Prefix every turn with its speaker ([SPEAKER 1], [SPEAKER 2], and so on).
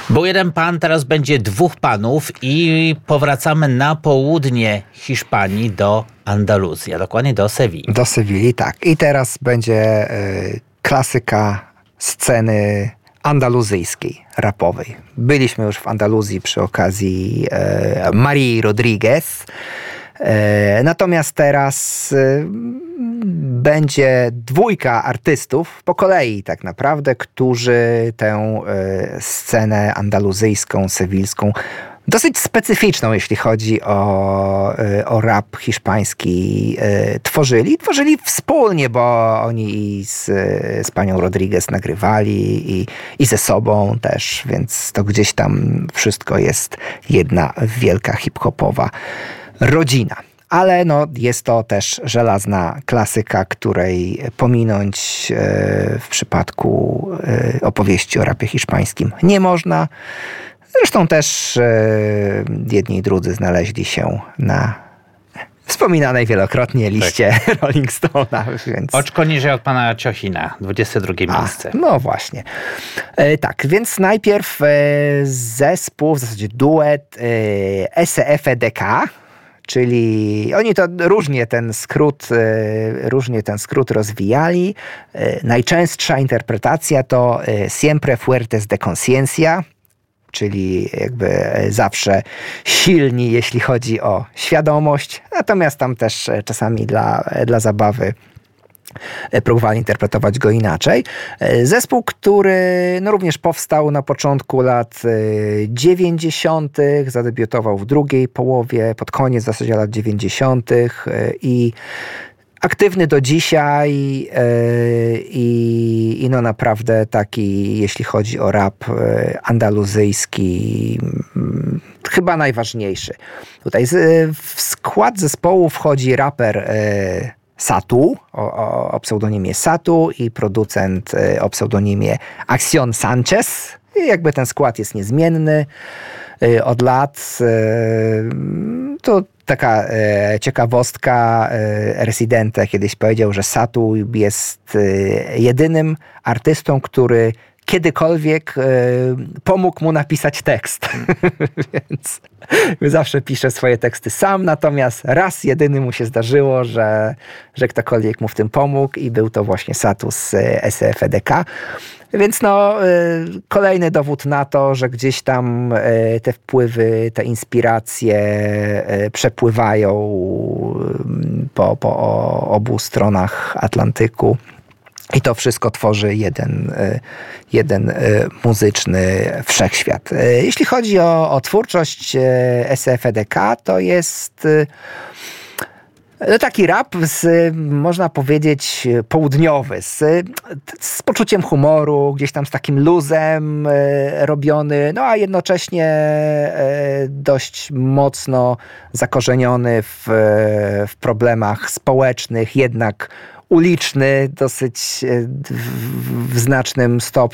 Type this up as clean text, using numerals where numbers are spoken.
[SPEAKER 1] Był jeden pan, teraz będzie dwóch panów i powracamy na południe Hiszpanii do Andaluzji, a dokładnie do Sewilli.
[SPEAKER 2] Do Sewilli, tak. I teraz będzie klasyka sceny andaluzyjskiej, rapowej. Byliśmy już w Andaluzji przy okazji Marii Rodriguez. Natomiast teraz będzie dwójka artystów po kolei tak naprawdę, którzy tę scenę andaluzyjską, sewilską, dosyć specyficzną, jeśli chodzi o rap hiszpański, tworzyli. Tworzyli wspólnie, bo oni i z panią Rodriguez nagrywali i ze sobą też, więc to gdzieś tam wszystko jest jedna wielka hip-hopowa rodzina. Ale no, jest to też żelazna klasyka, której pominąć w przypadku opowieści o rapie hiszpańskim nie można. Zresztą też jedni i drudzy znaleźli się na wspominanej wielokrotnie liście Rolling Stone'a. Więc...
[SPEAKER 1] Oczko niżej od pana Ciochina, 22 miejsce.
[SPEAKER 2] No właśnie. Tak, więc najpierw zespół, w zasadzie duet SEFDK, czyli oni to różnie ten skrót rozwijali. Najczęstsza interpretacja to Siempre Fuertes de Conciencia, czyli jakby zawsze silni, jeśli chodzi o świadomość. Natomiast tam też czasami dla zabawy próbowali interpretować go inaczej. Zespół, który no również powstał na początku lat 90., zadebiutował w drugiej połowie, pod koniec w zasadzie lat 90. i aktywny do dzisiaj i no naprawdę taki, jeśli chodzi o rap andaluzyjski, chyba najważniejszy. Tutaj w skład zespołu wchodzi raper Satu, o pseudonimie Satu i producent o pseudonimie Acción Sanchez. I jakby ten skład jest niezmienny od lat. To taka ciekawostka. Residente kiedyś powiedział, że Satu jest jedynym artystą, który kiedykolwiek pomógł mu napisać tekst. Więc zawsze pisze swoje teksty sam, natomiast raz jedyny mu się zdarzyło, że ktokolwiek mu w tym pomógł i był to właśnie Satu z SEFDK. Więc no, kolejny dowód na to, że gdzieś tam te wpływy, te inspiracje przepływają po obu stronach Atlantyku. I to wszystko tworzy jeden muzyczny wszechświat. Jeśli chodzi o twórczość SEFDK, to jest taki rap można powiedzieć, południowy, z poczuciem humoru, gdzieś tam z takim luzem robiony, no a jednocześnie dość mocno zakorzeniony w problemach społecznych, jednak uliczny, dosyć w znacznym stopniu